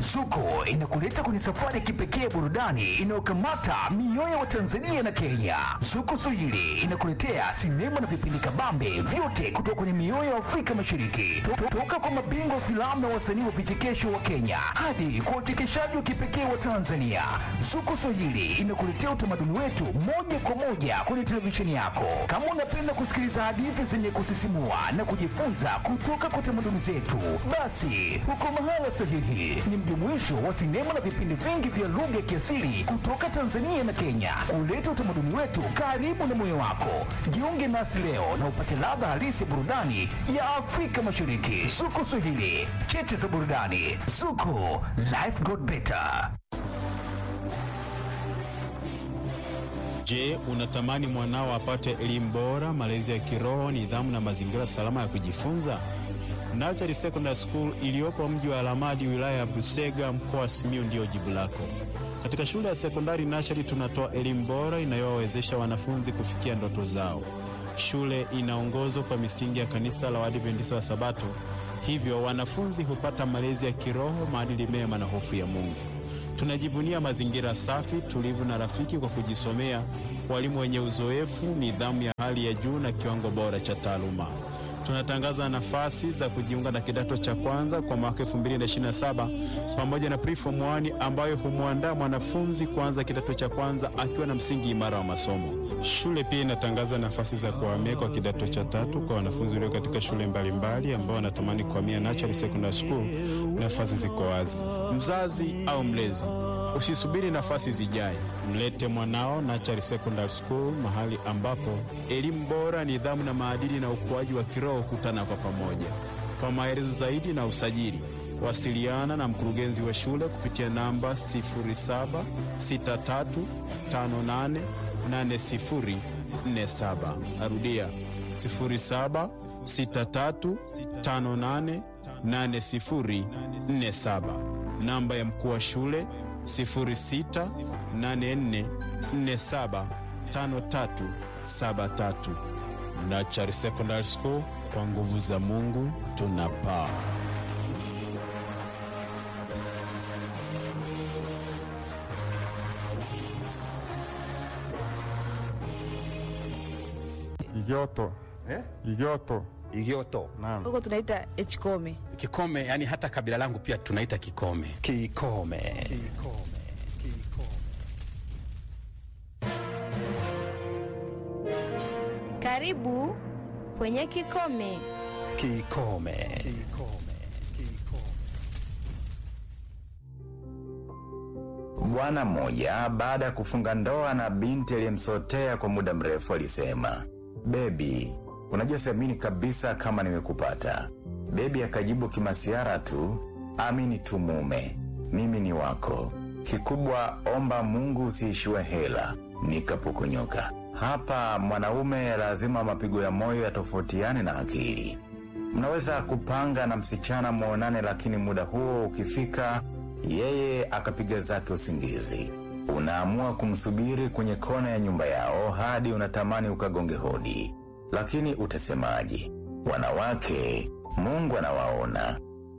Zuko inakuleta kwenye safari ya kipekee burudani inayokamata mioyo wa Tanzania na Kenya. Zuko Swahili inakuletea sinema na vipindi kabambe vyote kutoka kwenye mioyo ya Afrika Mashariki. Toka kwa mabingwa filamu na wasanii wa vichekesho wa Kenya hadi kwa uchekeshaji wa kipekee wa Tanzania. Zuko Swahili inakuletea utamaduni wetu moja kwa moja kwenye televisheni yako. Kama unapenda kusikiliza hadithi zenye kusisimua na kujifunza kutoka kwa tamaduni zetu, basi uko mahala sahihi. Ni mjumuisho wa sinema na vipindi vingi vya lugha ya kiasili kutoka Tanzania na Kenya, kuleta utamaduni wetu karibu na moyo wako. Jiunge nasi leo na upate ladha halisi ya burudani ya Afrika Mashariki. Zuko Swahili, cheche za burudani. Zuko, life got better. Je, unatamani mwanao apate elimu bora, malezi ya kiroho, nidhamu na mazingira salama ya kujifunza? Nachari Secondary School iliyopo mji wa Alamadi, wilaya ya Busega, mkoa wa Simiyu ndio jibu lako. Katika shule ya sekondari Nachari tunatoa elimu bora inayowawezesha wanafunzi kufikia ndoto zao. Shule inaongozwa kwa misingi ya kanisa la Waadventista wa Sabato, hivyo wanafunzi hupata malezi ya kiroho, maadili mema na hofu ya Mungu. Tunajivunia mazingira safi, tulivu na rafiki kwa kujisomea, walimu wenye uzoefu, nidhamu ya hali ya juu na kiwango bora cha taaluma. Tunatangaza nafasi za kujiunga na kidato cha kwanza kwa mwaka 2027 pamoja na preform 1 ambayo humuandaa mwanafunzi kuanza kidato cha kwanza akiwa na msingi imara wa masomo. Shule pia inatangaza nafasi za kuhamia kwa kidato cha tatu kwa wanafunzi walio katika shule mbalimbali ambao wanatamani kuhamia Nachari Secondary School. Nafasi ziko wazi. Mzazi au mlezi, usisubiri nafasi zijae. Mlete mwanao Nachari Secondary School, mahali ambapo elimu bora, nidhamu na maadili na ukuaji wa kiroho kutana kwa pamoja. Kwa maelezo zaidi na usajili, wasiliana na mkurugenzi wa shule kupitia namba 0763588047. Arudia 0763588047. Namba ya mkuu wa shule 0684475373. Nachari Secondary School, kwa nguvu za Mungu tunapaa. Igioto. Naam. Huko tunaita Echkome. Kikome, yani hata kabila langu pia tunaita Kikome. Kikome. Karibu kwenye Kikome. Kikome. Bwana mmoja baada ya kufunga ndoa na binti aliyemsotea kwa muda mrefu alisema, "Baby, unajua siamini kabisa kama nimekupata." Baby akajibu kimasiara tu, "Amini tu mume, mimi ni wako. Kikubwa omba Mungu usiishiwe hela." Nikapukunyoka. Hapa mwanaume lazima mapigo ya moyo yatofautiane na akili. Mnaweza kupanga na msichana muonane, lakini muda huo ukifika, yeye akapiga zake usingizi. Unaamua kumsubiri kwenye kona ya nyumba yao hadi unatamani ukagonge hodi. Lakini utasemaje? Wanawake, Mungu anawaona.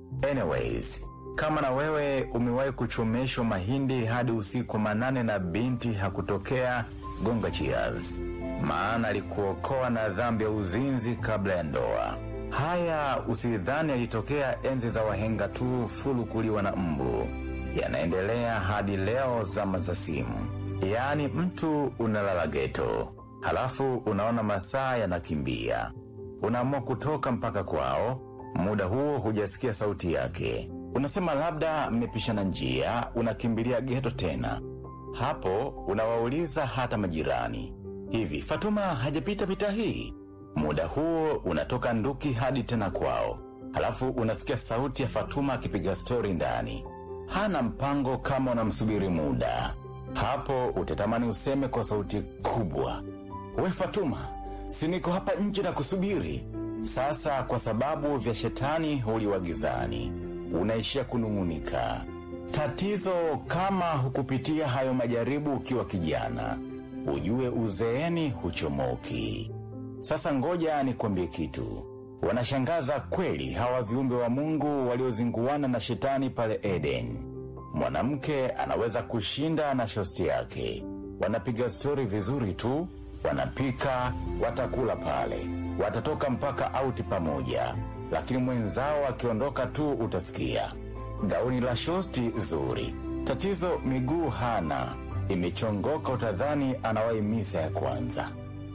Anyways, kama na wewe umewahi kuchomeshwa mahindi hadi usiku manane na binti hakutokea, gonga cheers. Maana alikuokoa na dhambi ya uzinzi kabla ya ndoa. Haya usidhani yalitokea enzi za wahenga tu fulu kuliwa na mbu. Yanaendelea hadi leo zama za simu. Yaani mtu unalala geto, halafu unaona masaa yanakimbia. Unaamua kutoka mpaka kwao, muda huo hujasikia sauti yake. Unasema labda mmepishana njia, unakimbilia geto tena. Hapo unawauliza hata majirani, "Hivi Fatuma hajapita pita hii?" Muda huo unatoka nduki hadi tena kwao. Halafu unasikia sauti ya Fatuma akipiga story ndani. Hana mpango kama unamsubiri muda. Hapo utatamani useme kwa sauti kubwa, "We Fatuma, si niko hapa nje na kusubiri." Sasa kwa sababu vya shetani huliwa gizani, unaishia kunung'unika. Tatizo kama hukupitia hayo majaribu ukiwa kijana, ujue uzeeni huchomoki. Sasa ngoja nikwambie kitu. Wanashangaza kweli hawa viumbe wa Mungu waliozinguana na shetani pale Eden. Mwanamke anaweza kushinda na shosti yake. Wanapiga stori vizuri tu, wanapika, watakula pale, watatoka mpaka auti pamoja, lakini mwenzao akiondoka tu utasikia gauni la shosti zuri, tatizo miguu hana, imechongoka, utadhani anawahi misa ya kwanza.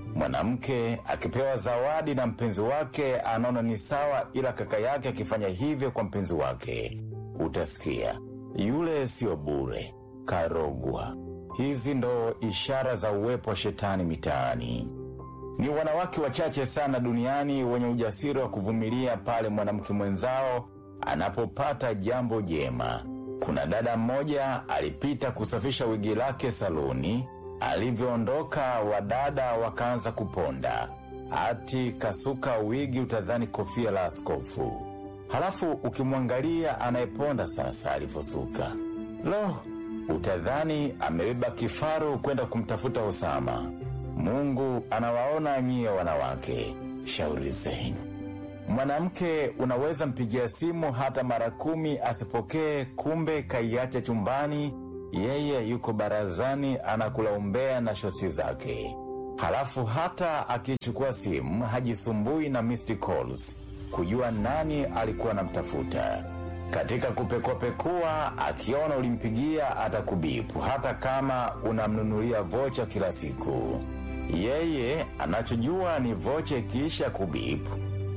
Mwanamke akipewa zawadi na mpenzi wake anaona ni sawa, ila kaka yake akifanya hivyo kwa mpenzi wake utasikia yule sio bure, karogwa. Hizi ndo ishara za uwepo wa shetani mitaani. Ni wanawake wachache sana duniani wenye ujasiri wa kuvumilia pale mwanamke mwenzao anapopata jambo jema. Kuna dada mmoja alipita kusafisha wigi lake saluni, alivyoondoka wadada wakaanza kuponda. Ati kasuka wigi utadhani kofia la askofu. Halafu ukimwangalia anayeponda sasa alivyosuka, lo, utadhani amebeba kifaru kwenda kumtafuta Osama. Mungu anawaona nyie wanawake, shauri zenu. Mwanamke unaweza mpigia simu hata mara 10 asipokee, kumbe kaiacha chumbani, yeye yuko barazani anakula umbea na shosi zake. Halafu hata akichukua simu hajisumbui na missed calls kujua nani alikuwa anamtafuta. Katika kupekua akiona ulimpigia atakubipu hata kama unamnunulia vocha kila siku. Yeye anachojua ni vocha ikiisha kubipu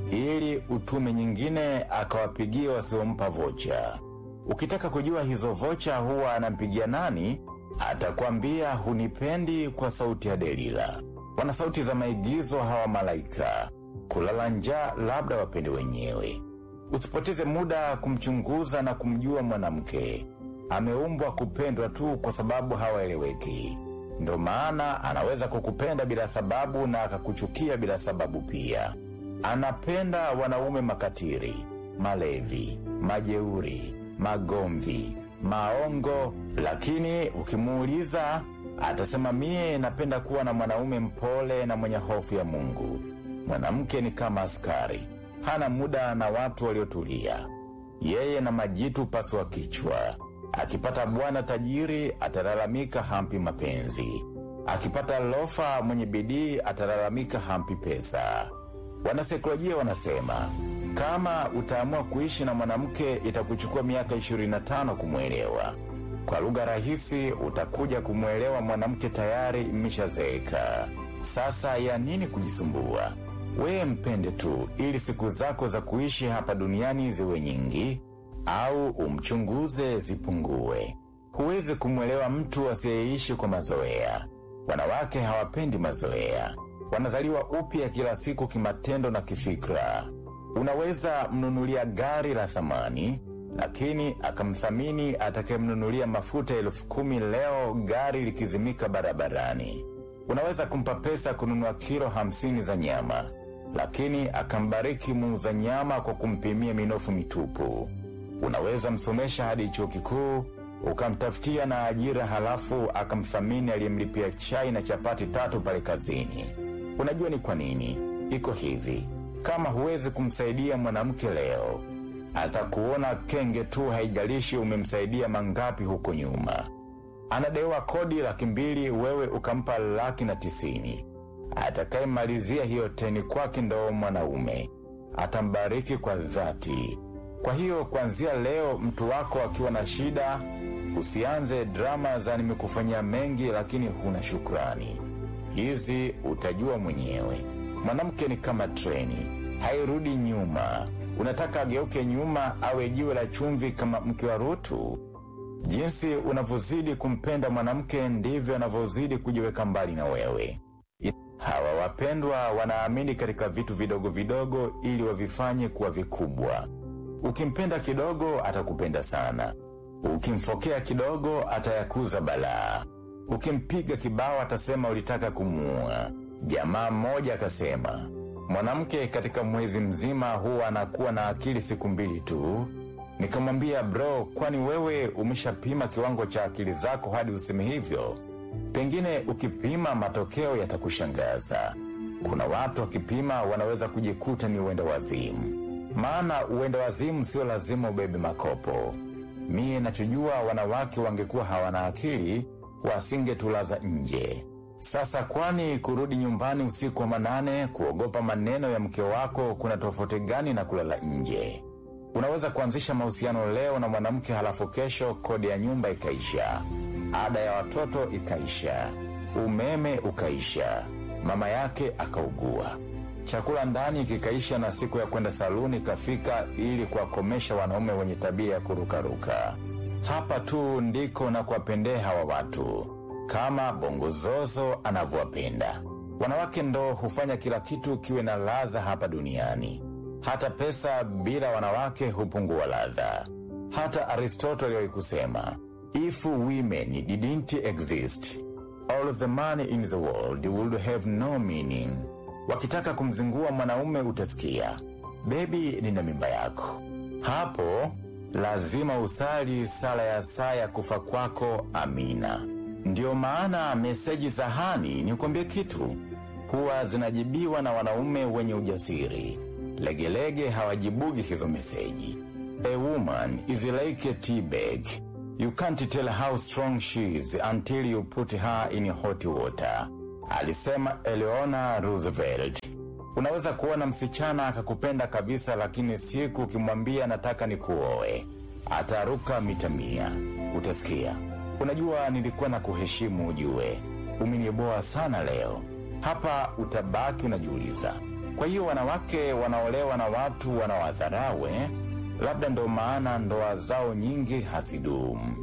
ili utume nyingine akawapigia wasiompa vocha. Ukitaka kujua hizo vocha huwa anampigia nani, atakwambia hunipendi kwa sauti ya Delila. Wana sauti za maigizo hawa malaika. Kulala njaa labda wapende wenyewe. Usipoteze muda kumchunguza na kumjua mwanamke. Ameumbwa kupendwa tu kwa sababu hawaeleweki. Ndo maana anaweza kukupenda bila sababu na akakuchukia bila sababu pia. Anapenda wanaume makatiri, malevi, majeuri, magomvi, maongo, lakini ukimuuliza atasema mie napenda kuwa na mwanaume mpole na mwenye hofu ya Mungu. Mwanamke ni kama askari, hana muda na watu waliotulia. Yeye na majitu pasua kichwa. Akipata bwana tajiri atalalamika hampi mapenzi. Akipata lofa mwenye bidii atalalamika hampi pesa. Wanasaikolojia wanasema kama utaamua kuishi na mwanamke itakuchukua miaka 25 kumwelewa. Kwa lugha rahisi utakuja kumwelewa mwanamke tayari mmeshazeeka. Sasa ya nini kujisumbua? Wewe mpende tu ili siku zako za kuishi hapa duniani ziwe nyingi, au umchunguze zipungue. Huwezi kumwelewa mtu asiyeishi kwa mazoea. Wanawake hawapendi mazoea. Wanazaliwa upya kila siku kimatendo na kifikra. Unaweza mnunulia gari la thamani, lakini akamthamini atakayemnunulia mafuta 10,000 leo gari likizimika barabarani. Unaweza kumpa pesa kununua kilo 50 za nyama, lakini akambariki muuza nyama kwa kumpimia minofu mitupu. Unaweza msomesha hadi chuo kikuu, ukamtafutia na ajira, halafu akamthamini aliyemlipia chai na chapati 3 pale kazini. Unajua ni kwa nini? Iko hivi. Kama huwezi kumsaidia mwanamke leo, atakuona kenge tu, haijalishi umemsaidia mangapi huko nyuma. Anadewa kodi 200,000, wewe ukampa 190,000. Atakayemalizia hiyo 10 kwake ndo mwanaume. Atambariki kwa dhati. Kwa hiyo kuanzia leo mtu wako akiwa na shida, usianze drama za nimekufanyia mengi lakini huna shukrani. Hizi utajua mwenyewe. Mwanamke ni kama treni, hairudi nyuma. Unataka ageuke nyuma awe jiwe la chumvi kama mke wa Rutu? Jinsi unavyozidi kumpenda mwanamke ndivyo anavyozidi kujiweka mbali na wewe. Hawa wapendwa wanaamini katika vitu vidogo vidogo ili wavifanye kuwa vikubwa. Ukimpenda kidogo atakupenda sana. Ukimfokea kidogo atayakuza balaa. Ukimpiga kibao atasema ulitaka kumuua. Jamaa mmoja akasema, mwanamke katika mwezi mzima huwa anakuwa na akili siku 2 tu. Nikamwambia, bro, kwani wewe umeshapima kiwango cha akili zako hadi useme hivyo? Pengine ukipima matokeo yatakushangaza. Kuna watu wakipima wanaweza kujikuta ni uenda wazimu. Maana uenda wazimu sio lazima ubebe makopo. Mie nachojua wanawake wangekuwa hawana akili, wasingetulaza nje. Sasa kwani kurudi nyumbani usiku wa manane kuogopa maneno ya mke wako kuna tofauti gani na kulala nje? Unaweza kuanzisha mahusiano leo na mwanamke halafu kesho kodi ya nyumba ikaisha, ada ya watoto ikaisha, umeme ukaisha, mama yake akaugua, chakula ndani kikaisha na siku ya kwenda saluni kafika ili kuwakomesha wanaume wenye tabia ya kurukaruka. Hapa tu ndiko na kuwapendea hawa watu, kama Bongozozo anavyowapenda. Wanawake ndo hufanya kila kitu kiwe na ladha hapa duniani. Hata pesa bila wanawake hupungua ladha. Hata Aristotle aliwahi kusema, if women didn't exist, all the money in the world would have no meaning. Wakitaka kumzingua mwanaume utasikia, baby nina mimba yako. Hapo lazima usali sala ya saa ya kufa kwako, amina. Ndio maana meseji za hani ni kuambia kitu huwa zinajibiwa na wanaume wenye ujasiri. Legelege hawajibugi hizo meseji. A woman is like a tea bag. You can't tell how strong she is until you put her in hot water, alisema Eleanor Roosevelt. Unaweza kuona msichana akakupenda kabisa, lakini siku ukimwambia nataka nikuoe, ataruka mita 100. Utasikia, unajua nilikuwa na kuheshimu ujue, umeniboa sana leo. Hapa utabaki unajiuliza, kwa hiyo wanawake wanaolewa na watu wanawadharawe, labda ndo maana ndoa zao nyingi hazidumu.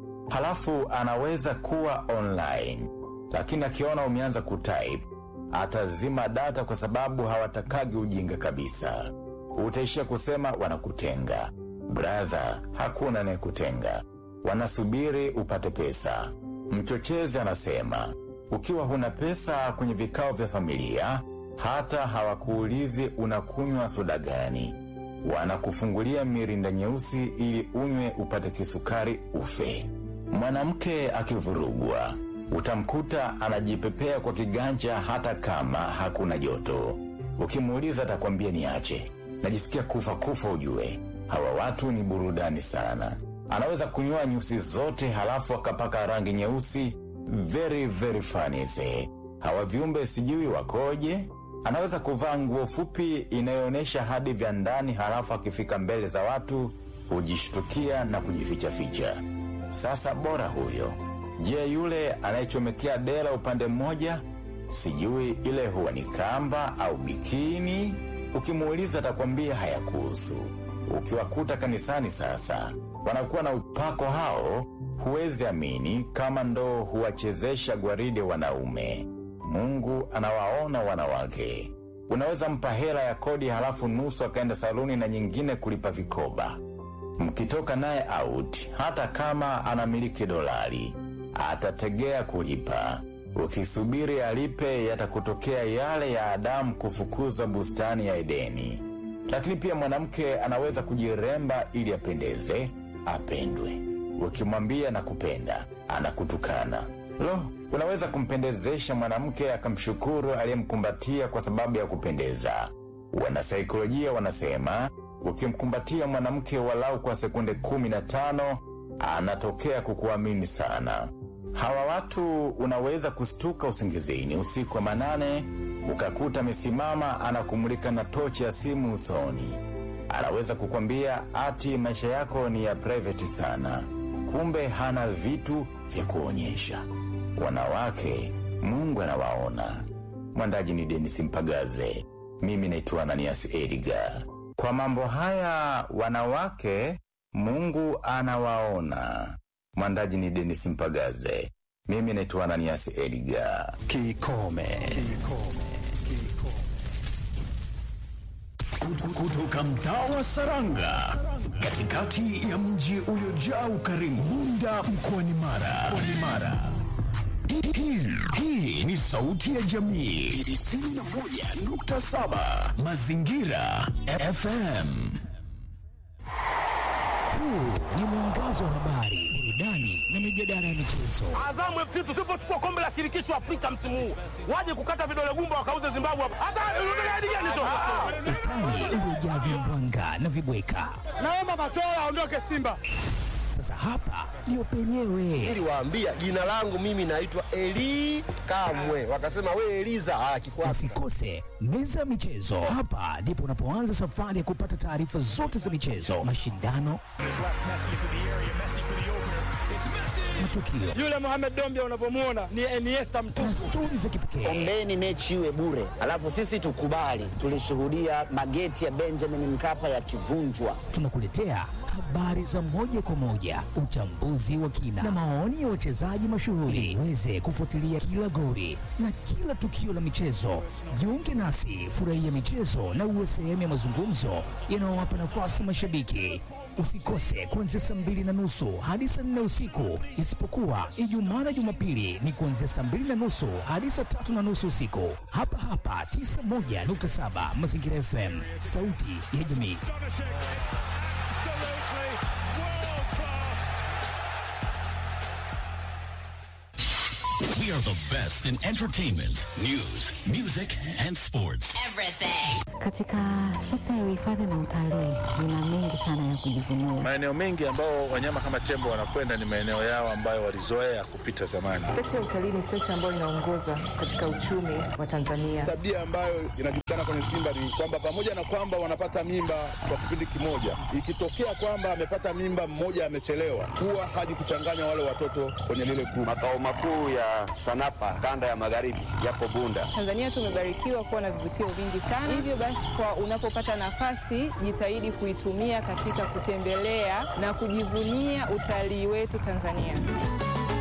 Halafu anaweza kuwa online, lakini akiona umeanza kutype, atazima data kwa sababu hawatakagi ujinga kabisa. Utaishia kusema wanakutenga. Brother, hakuna anayekutenga. Wanasubiri upate pesa. Mchochezi anasema, ukiwa huna pesa kwenye vikao vya familia, hata hawakuulizi unakunywa soda gani. Wanakufungulia mirinda nyeusi ili unywe upate kisukari ufe. Mwanamke akivurugwa, utamkuta anajipepea kwa kiganja hata kama hakuna joto. Ukimuuliza atakwambia niache, najisikia kufa ujue. Hawa watu ni burudani sana. Anaweza kunyoa nyusi zote halafu akapaka rangi nyeusi. Very very funny say. Hawa viumbe sijui wakoje. Anaweza kuvaa nguo fupi inayoonyesha hadi vya ndani halafu akifika mbele za watu hujishtukia na kujificha ficha. Sasa bora huyo. Je, yule anayechomekea dela upande mmoja? Sijui ile huwa ni kamba au bikini. Ukimuuliza atakwambia hayakuhusu. Ukiwakuta kanisani sasa, wanakuwa na upako hao, huwezi amini kama ndo huwachezesha gwaride wanaume. Mungu anawaona wanawake. Unaweza mpa hela ya kodi halafu nusu akaenda saluni na nyingine kulipa vikoba. Mkitoka naye out, hata kama anamiliki dolari, atategea kulipa. Ukisubiri alipe yatakutokea yale ya Adamu kufukuza bustani ya Edeni. Lakini pia mwanamke anaweza kujiremba ili apendeze, apendwe. Ukimwambia nakupenda, anakutukana. Unaweza kumpendezesha mwanamke akamshukuru aliyemkumbatia kwa sababu ya kupendeza. Wanasaikolojia wanasema, ukimkumbatia mwanamke walau kwa sekunde 15, anatokea kukuamini sana. Hawa watu unaweza kustuka usingizini usiku wa manane, ukakuta amesimama anakumulika na tochi ya simu usoni. Anaweza kukwambia ati maisha yako ni ya private sana. Kumbe hana vitu vya kuonyesha. Wanawake, Mungu anawaona. Mwandaji ni Dennis Mpagaze. Mimi naitwa Ananias Edgar. Kwa mambo haya wanawake, Mungu anawaona. Mwandaji ni Dennis Mpagaze. Mimi naitwa Ananias Edgar. Kikome. Kutoka mtaa wa Saranga, katikati ya mji uliojaa ukarimu, Bunda mkoani Mara. Hii ni sauti ya jamii 91.7 Mazingira FM. Huu ni mwangazo wa habari, burudani na mijadala ya michezo. Azamu FC tusipochukua kombe la shirikisho Afrika msimu huu, waje kukata vidole gumba wakauze Zimbabwe hapa. Hata unataka hadi gani tu? Utani, uliojaa vimbwanga na vibweka. Naomba Matola aondoke Simba. Sasa hapa ndio penyewe. Niliwaambia jina langu mimi naitwa Eli Kamwe. Wakasema we Eliza kikwasi. Usikose meza ya michezo. Hapa ndipo unapoanza safari ya kupata taarifa zote za michezo, mashindano, matukio. Yule Mohamed Dombia unapomuona ni Iniesta mtupu. Stori za kipekee. Ombeni mechi iwe bure. Alafu sisi tukubali. Tulishuhudia mageti ya Benjamin Mkapa yakivunjwa. Tunakuletea habari za moja kwa moja, uchambuzi wa kina na maoni ya wachezaji mashuhuri. Uweze kufuatilia kila goli na kila tukio la michezo. Jiunge nasi, furahia michezo na uwe sehemu ya mazungumzo yanayowapa nafasi mashabiki. Usikose kuanzia 2:30 hadi 4 usiku, isipokuwa Ijumaa na Jumapili ni kuanzia 2:30 hadi 3:30 usiku. Hapa 91.7 Mazingira FM, sauti ya jamii. We are the best in entertainment, news, music and sports. Everything. Katika sekta ya uhifadhi na utalii kuna mengi sana ya kujivunia. Maeneo mengi ambao wanyama kama tembo wanakwenda ni maeneo yao ambayo walizoea kupita zamani. Sekta ya utalii ni sekta ambayo inaongoza katika uchumi wa Tanzania. Tabia ambayo inajulikana kwenye Simba ni kwamba pamoja na kwamba wanapata mimba kwa kipindi kimoja, ikitokea kwamba amepata mimba mmoja amechelewa, huwa haji kuchanganya wale watoto kwenye lile kundi. Makao makuu ya TANAPA kanda ya magharibi yapo Bunda. Tanzania tumebarikiwa kuwa na vivutio vingi sana. Hivyo basi kwa unapopata nafasi jitahidi kuitumia katika kutembelea na kujivunia utalii wetu Tanzania.